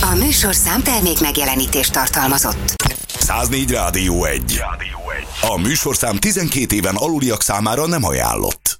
A műsorszám termék megjelenítést tartalmazott. 104 Rádió 1. A műsorszám 12 éven aluliak számára nem ajánlott.